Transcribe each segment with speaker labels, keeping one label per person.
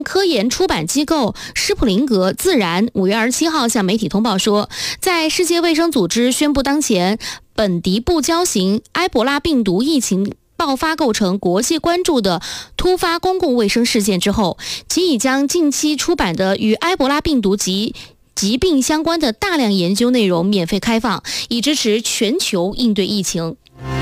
Speaker 1: 科研出版机构施普林格自然5月27号向媒体通报说，在世界卫生组织宣布当前本迪布礁型埃博拉病毒疫情爆发构成国际关注的突发公共卫生事件之后，其已将近期出版的与埃博拉病毒及疾病相关的大量研究内容免费开放，以支持全球应对疫情。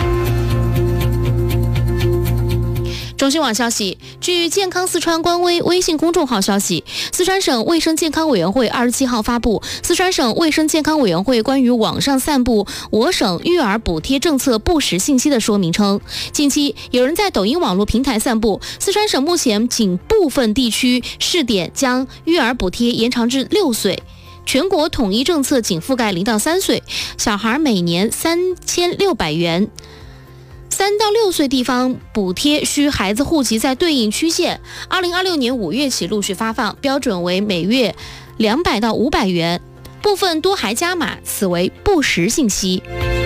Speaker 1: 中新网消息，据健康四川官微信公众号消息，四川省卫生健康委员会27号发布四川省卫生健康委员会关于网上散布我省育儿补贴政策不实信息的说明称，近期有人在抖音网络平台散布四川省目前仅部分地区试点将育儿补贴延长至6岁，全国统一政策仅覆盖0到3岁，小孩每年3600元。3到6岁地方补贴需孩子户籍在对应区县，2026年5月起陆续发放，标准为每月200到500元，部分多还加码，此为不实信息。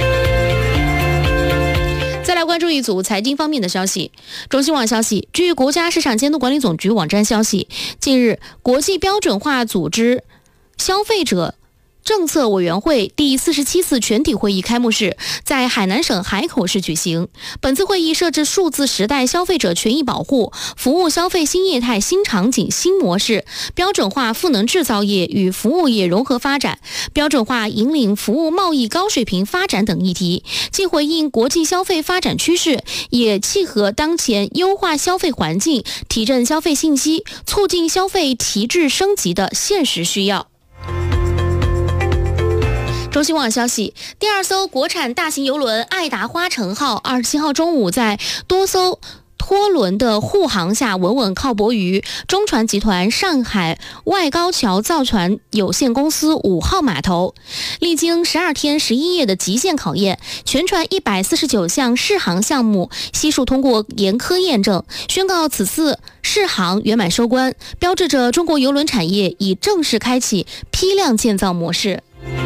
Speaker 1: 再来关注一组财经方面的消息。中新网消息，据国家市场监督管理总局网站消息，近日国际标准化组织消费者政策委员会第47次全体会议开幕式在海南省海口市举行。本次会议设置数字时代消费者权益保护、服务消费新业态、新场景、新模式、标准化赋能制造业与服务业融合发展、标准化引领服务贸易高水平发展等议题，既回应国际消费发展趋势，也契合当前优化消费环境、提振消费信息、促进消费提质升级的现实需要。中新网消息，第2艘国产大型邮轮爱达花城号27号中午在多艘拖轮的护航下稳稳靠泊于中船集团上海外高桥造船有限公司5号码头，历经12天11夜的极限考验，全船149项试航项目悉数通过严苛验证，宣告此次试航圆满收官，标志着中国邮轮产业已正式开启批量建造模式。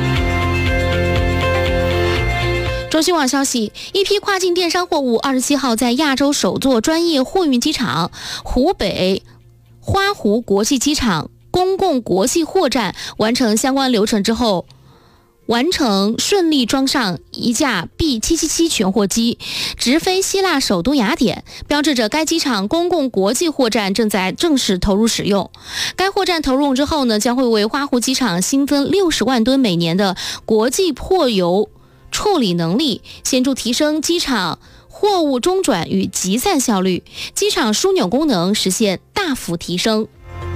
Speaker 1: 中新网消息，一批跨境电商货物27号在亚洲首座专业货运机场湖北花湖国际机场公共国际货站完成相关流程之后，顺利装上一架 B777 全货机，直飞希腊首都雅典，标志着该机场公共国际货站正在正式投入使用。该货站投入之后呢，将会为花湖机场新增60万吨每年的国际货邮处理能力，显著提升机场货物中转与集散效率，机场枢纽功能实现大幅提升。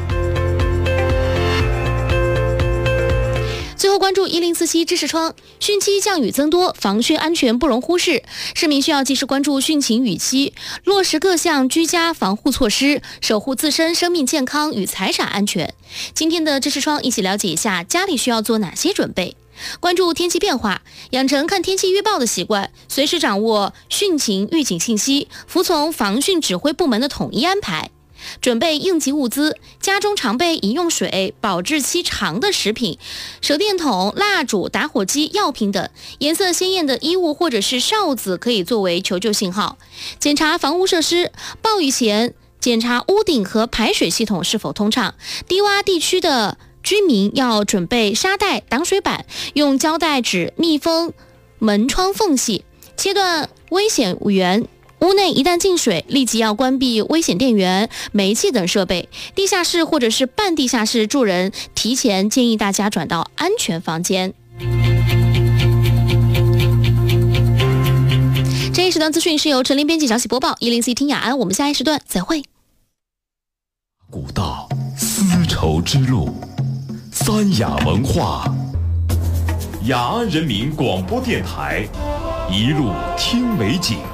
Speaker 1: 最后关注1047知识窗，汛期降雨增多，防汛安全不容忽视，市民需要及时关注汛情雨期，落实各项居家防护措施，守护自身生命健康与财产安全。今天的知识窗一起了解一下家里需要做哪些准备。关注天气变化，养成看天气预报的习惯，随时掌握汛情预警信息，服从防汛指挥部门的统一安排。准备应急物资，家中常备饮用水、保质期长的食品、手电筒、蜡烛、打火机、药品等。颜色鲜艳的衣物或者是哨子可以作为求救信号。检查房屋设施，暴雨前检查屋顶和排水系统是否通畅。低洼地区的居民要准备沙袋、挡水板，用胶带纸密封门窗缝隙，切断危险源。屋内一旦进水，立即要关闭危险电源、煤气等设备。地下室或者是半地下室住人，提前建议大家转到安全房间。这一时段资讯是由陈林编辑小喜播报，104听雅安，我们下一时段再会。
Speaker 2: 古道丝绸之路，三雅文化，雅安人民广播电台，一路听美景。